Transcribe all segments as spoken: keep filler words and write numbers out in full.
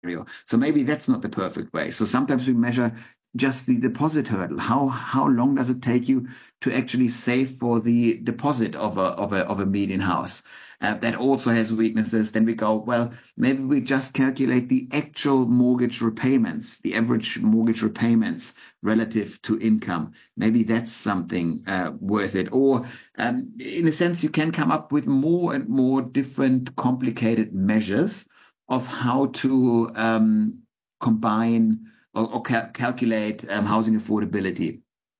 scenario. So maybe that's not the perfect way. So sometimes we measure just the deposit hurdle. How how long does it take you to actually save for the deposit of a of a of a median house? Uh, that also has weaknesses. Then we go, well, maybe we just calculate the actual mortgage repayments, the average mortgage repayments relative to income. Maybe that's something uh, worth it. Or um, in a sense, you can come up with more and more different complicated measures of how to um, combine or, or cal- calculate um, housing affordability.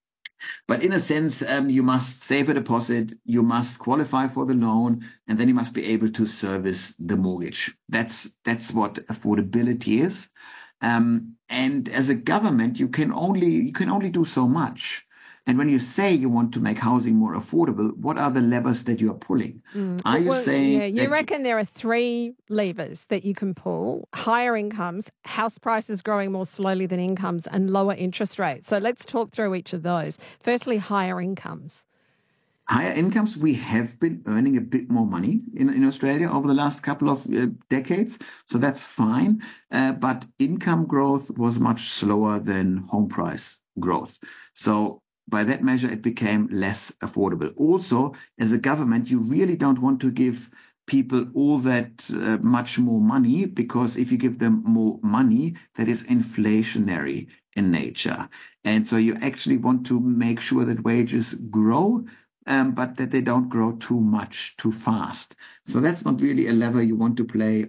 But in a sense, um, you must save a deposit, you must qualify for the loan, and then you must be able to service the mortgage. That's that's what affordability is. Um, and as a government, you can only you can only do so much. And when you say you want to make housing more affordable, what are the levers that you are pulling? Mm. Are you Well, saying yeah, you that reckon there are three levers that you can pull: higher incomes, house prices growing more slowly than incomes, and lower interest rates. So let's talk through each of those. Firstly, higher incomes. higher incomes, we have been earning a bit more money in, in Australia over the last couple of uh, decades. So that's fine. Uh, but income growth was much slower than home price growth. So by that measure, it became less affordable. Also, as a government, you really don't want to give people all that uh, much more money, because if you give them more money, that is inflationary in nature. And so you actually want to make sure that wages grow, um, but that they don't grow too much, too fast. So that's not really a lever you want to play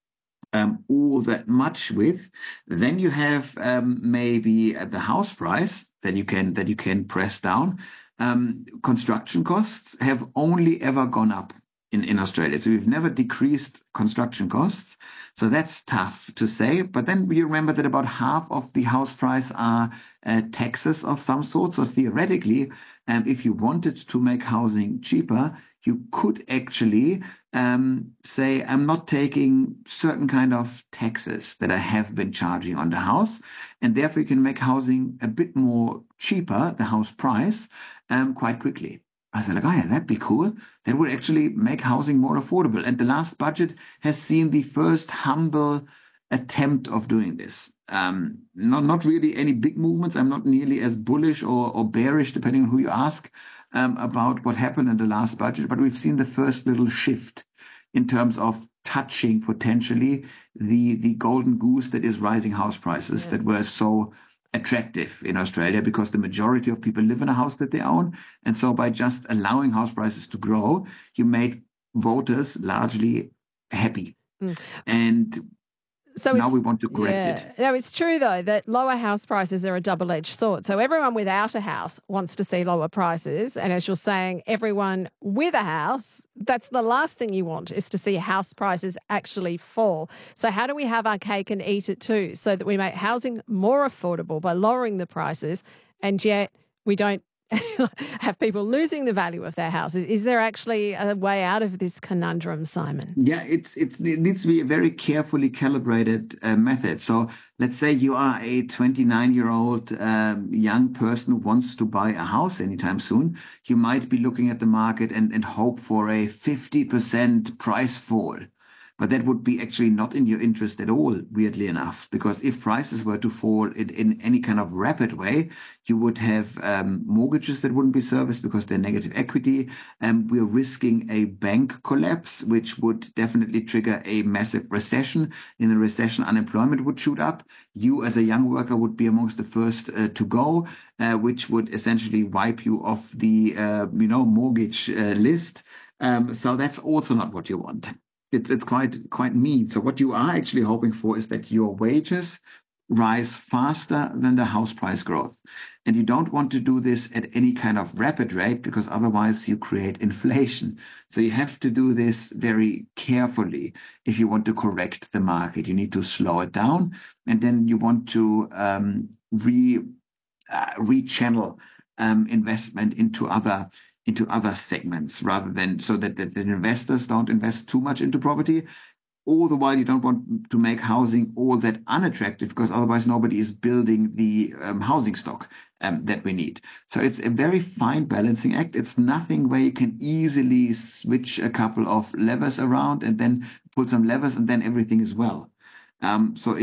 um, all that much with. Then you have um, maybe the house price that you can that you can press down. Um, construction costs have only ever gone up in, in Australia. So we've never decreased construction costs. So that's tough to say. But then you remember that about half of the house price are uh, taxes of some sort. So theoretically, um, if you wanted to make housing cheaper, you could actually um, say, I'm not taking certain kind of taxes that I have been charging on the house, and therefore you can make housing a bit more cheaper, the house price, um, quite quickly. I said, like, oh yeah, that'd be cool. That would actually make housing more affordable. And the last budget has seen the first humble attempt of doing this. Um, not, not really any big movements. I'm not nearly as bullish or, or bearish, depending on who you ask, um, about what happened in the last budget. But we've seen the first little shift in terms of touching potentially the, the golden goose that is rising house prices Yeah. that were so attractive in Australia, because the majority of people live in a house that they own. And so by just allowing house prices to grow, you made voters largely happy. Mm. And So now it's, we want to correct yeah. it. No, it's true, though, that lower house prices are a double-edged sword. So everyone without a house wants to see lower prices. And as you're saying, everyone with a house, that's the last thing you want, is to see house prices actually fall. So how do we have our cake and eat it too, so that we make housing more affordable by lowering the prices, and yet we don't have people losing the value of their houses? Is there actually a way out of this conundrum, Simon? Yeah, it's, it's it needs to be a very carefully calibrated uh, method. So let's say you are a twenty-nine-year-old um, young person who wants to buy a house anytime soon. You might be looking at the market and, and hope for a fifty percent price fall. But that would be actually not in your interest at all, weirdly enough, because if prices were to fall in, in any kind of rapid way, you would have um, mortgages that wouldn't be serviced because they're negative equity. And we're risking a bank collapse, which would definitely trigger a massive recession. In a recession, unemployment would shoot up. You, as a young worker, would be amongst the first uh, to go, uh, which would essentially wipe you off the uh, you know mortgage uh, list. Um, so that's also not what you want. It's it's quite quite mean. So what you are actually hoping for is that your wages rise faster than the house price growth. And you don't want to do this at any kind of rapid rate, because otherwise you create inflation. So you have to do this very carefully if you want to correct the market. You need to slow it down, and then you want to um, re uh, rechannel um, investment into other into other segments, rather than so that, that the investors don't invest too much into property. All the while, you don't want to make housing all that unattractive, because otherwise nobody is building the um, housing stock um, that we need. So it's a very fine balancing act. It's nothing where you can easily switch a couple of levers around and then pull some levers and then everything is well. Um, so